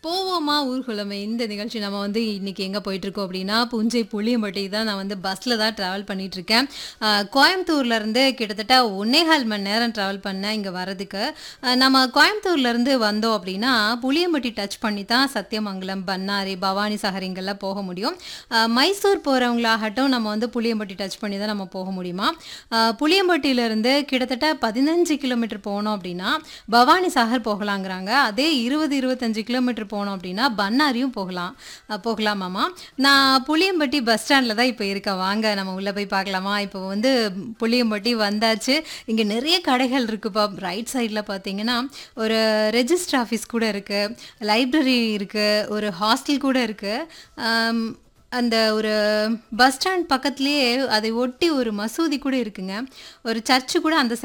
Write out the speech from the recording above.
போவோமா ஊர்குலமே இந்த நிகழ்ச்சி நம்ம வந்து இன்னைக்கு எங்கே போயிட்டுருக்கோம் அப்படின்னா புஞ்சை புளியம்பட்டி தான் நான் வந்து பஸ்ஸில் தான் ட்ராவல் பண்ணிகிட்ருக்கேன். கோயம்புத்தூர்லேருந்து கிட்டத்தட்ட 1.25 மணி நேரம் ட்ராவல் பண்ணேன் இங்கே வரதுக்கு. நம்ம கோயம்புத்தூர்லேருந்து வந்தோம் அப்படின்னா புளியம்பட்டி டச் பண்ணி தான் சத்தியமங்கலம், பண்ணாரி, பவானி சாகர் இங்கெல்லாம் போக முடியும். மைசூர் போகிறவங்களாகட்டும் நம்ம வந்து புளியம்பட்டி டச் பண்ணி தான் நம்ம போக முடியுமா. புளியம்பட்டியிலேருந்து கிட்டத்தட்ட 15 கிலோமீட்டர் போனோம் அப்படின்னா பவானி சாகர் போகலாங்கிறாங்க. அதே 20-25 கிலோமீட்டர் போனோம் அப்படின்னா பண்ணாரியும் போகலாமாமா. நான் புளியம்பட்டி பஸ் ஸ்டாண்டில் தான் இப்போ இருக்கேன். வாங்க நம்ம உள்ளே போய் பார்க்கலாமா. இப்போ வந்து புளியம்பட்டி வந்தாச்சு. இங்கே நிறைய கடைகள் இருக்குப்பா. ரைட் சைடில் பார்த்தீங்கன்னா ஒரு ரெஜிஸ்டர் ஆஃபீஸ் கூட இருக்குது, லைப்ரரி இருக்குது, ஒரு ஹாஸ்டல் கூட இருக்குது. அந்த ஒரு பஸ் ஸ்டாண்ட் பக்கத்துலேயே அதை ஒட்டி ஒரு மசூதி கூட இருக்குங்க, ஒரு சர்ச்சு கூட அந்த